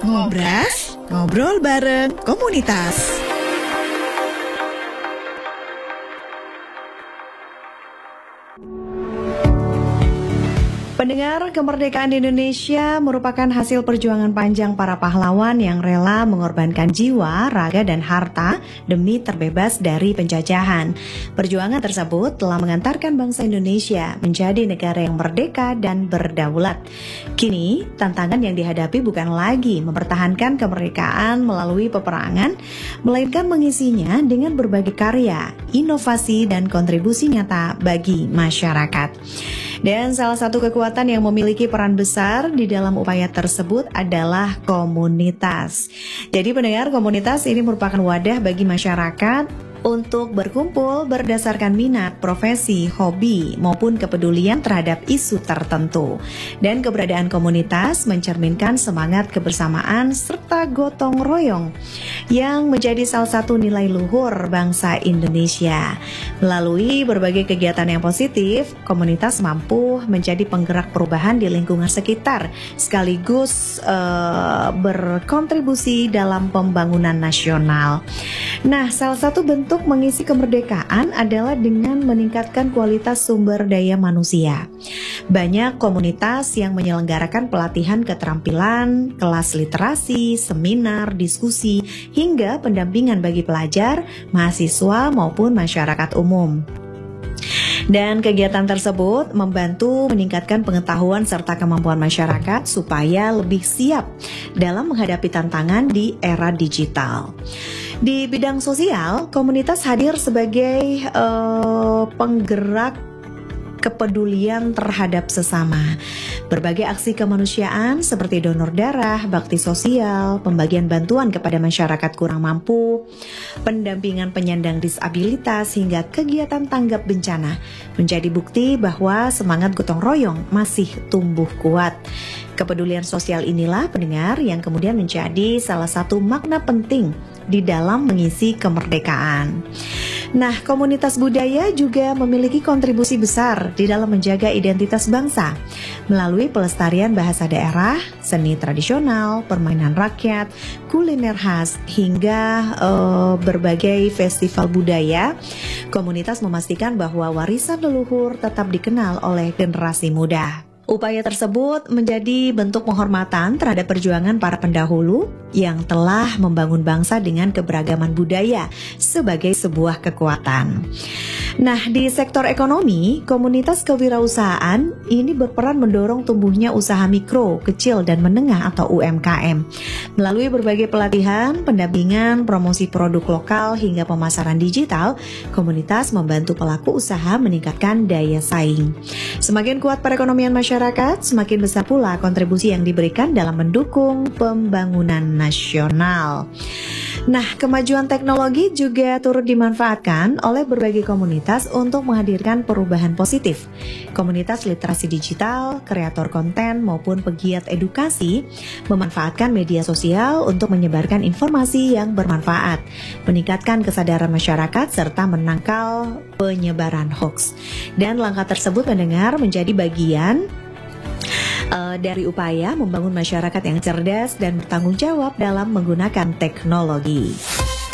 Ngobras, ngobrol bareng komunitas. Pendengar, kemerdekaan Indonesia merupakan hasil perjuangan panjang para pahlawan yang rela mengorbankan jiwa, raga, dan harta demi terbebas dari penjajahan. Perjuangan tersebut telah mengantarkan bangsa Indonesia menjadi negara yang merdeka dan berdaulat. Kini, tantangan yang dihadapi bukan lagi mempertahankan kemerdekaan melalui peperangan, melainkan mengisinya dengan berbagai karya, inovasi, dan kontribusi nyata bagi masyarakat. Dan salah satu kekuatan yang memiliki peran besar di dalam upaya tersebut adalah komunitas. Jadi pendengar, komunitas ini merupakan wadah bagi masyarakat untuk berkumpul berdasarkan minat, profesi, hobi, maupun kepedulian terhadap isu tertentu. Dan keberadaan komunitas mencerminkan semangat kebersamaan serta gotong royong yang menjadi salah satu nilai luhur bangsa Indonesia. Melalui berbagai kegiatan yang positif, komunitas mampu menjadi penggerak perubahan di lingkungan sekitar, sekaligus berkontribusi dalam pembangunan nasional. Nah, salah satu bentuk mengisi kemerdekaan adalah dengan meningkatkan kualitas sumber daya manusia. Banyak komunitas yang menyelenggarakan pelatihan keterampilan, kelas literasi, seminar, diskusi, hingga pendampingan bagi pelajar, mahasiswa, maupun masyarakat umum. Dan kegiatan tersebut membantu meningkatkan pengetahuan serta kemampuan masyarakat supaya lebih siap dalam menghadapi tantangan di era digital. Di bidang sosial, komunitas hadir sebagai penggerak kepedulian terhadap sesama. Berbagai aksi kemanusiaan seperti donor darah, bakti sosial, pembagian bantuan kepada masyarakat kurang mampu, pendampingan penyandang disabilitas, hingga kegiatan tanggap bencana menjadi bukti bahwa semangat gotong royong masih tumbuh kuat. Kepedulian sosial inilah pendengar yang kemudian menjadi salah satu makna penting di dalam mengisi kemerdekaan. Nah, komunitas budaya juga memiliki kontribusi besar di dalam menjaga identitas bangsa melalui pelestarian bahasa daerah, seni tradisional, permainan rakyat, kuliner khas, hingga berbagai festival budaya. Komunitas memastikan bahwa warisan leluhur tetap dikenal oleh generasi muda. Upaya tersebut menjadi bentuk penghormatan terhadap perjuangan para pendahulu yang telah membangun bangsa dengan keberagaman budaya sebagai sebuah kekuatan. Nah, di sektor ekonomi, komunitas kewirausahaan ini berperan mendorong tumbuhnya usaha mikro, kecil, dan menengah atau UMKM. Melalui berbagai pelatihan, pendampingan, promosi produk lokal, hingga pemasaran digital, komunitas membantu pelaku usaha meningkatkan daya saing. Semakin kuat perekonomian masyarakat, semakin besar pula kontribusi yang diberikan dalam mendukung pembangunan nasional. Nah, kemajuan teknologi juga turut dimanfaatkan oleh berbagai komunitas untuk menghadirkan perubahan positif. Komunitas literasi digital, kreator konten, maupun pegiat edukasi memanfaatkan media sosial untuk menyebarkan informasi yang bermanfaat, meningkatkan kesadaran masyarakat, serta menangkal penyebaran hoax. Dan langkah tersebut mendengar menjadi bagian dari upaya membangun masyarakat yang cerdas dan bertanggung jawab dalam menggunakan teknologi.